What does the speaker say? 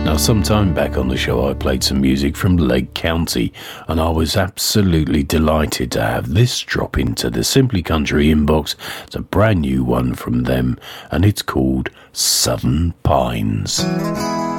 Now, some time back on the show, I played some music from Lake County, and I was absolutely delighted to have this drop into the Simply Country inbox. It's a brand new one from them, and it's called Southern Pines.